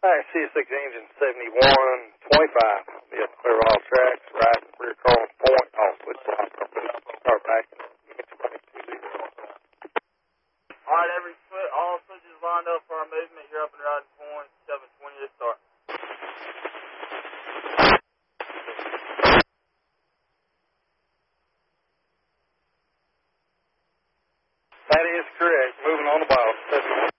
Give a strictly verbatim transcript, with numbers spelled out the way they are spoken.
All right, C six engine seventy-one twenty-five. Yes, clear all tracks, right, rear car on point, all switch block, car back. All right, every foot, all switches lined up for our movement. You're up and riding point, seven twenty to start. That is correct. Moving on the bottom.